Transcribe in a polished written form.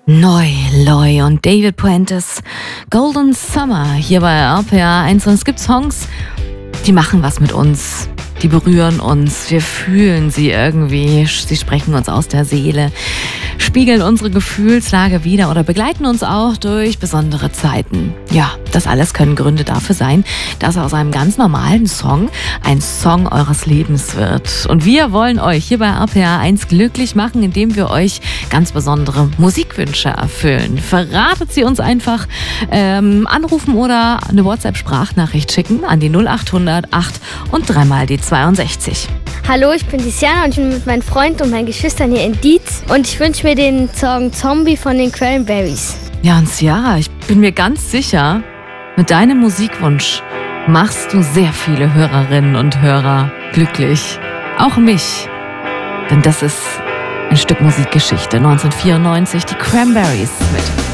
Neu, Loy und David Puentes Golden Summer hier bei RPA 1. Und es gibt Songs, die machen was mit uns. Die berühren uns, wir fühlen sie irgendwie, sie sprechen uns aus der Seele, spiegeln unsere Gefühlslage wider oder begleiten uns auch durch besondere Zeiten. Ja, das alles können Gründe dafür sein, dass aus einem ganz normalen Song ein Song eures Lebens wird. Und wir wollen euch hier bei RPA 1 glücklich machen, indem wir euch ganz besondere Musikwünsche erfüllen. Verratet sie uns einfach, anrufen oder eine WhatsApp-Sprachnachricht schicken an die 0800 8 und dreimal die 62. Hallo, ich bin die Siana und ich bin mit meinem Freund und meinen Geschwistern hier in Dietz und ich wünsche mir den Song Zombie von den Cranberries. Ja, und Ciara, ich bin mir ganz sicher, mit deinem Musikwunsch machst du sehr viele Hörerinnen und Hörer glücklich. Auch mich. Denn das ist ein Stück Musikgeschichte. 1994, die Cranberries mit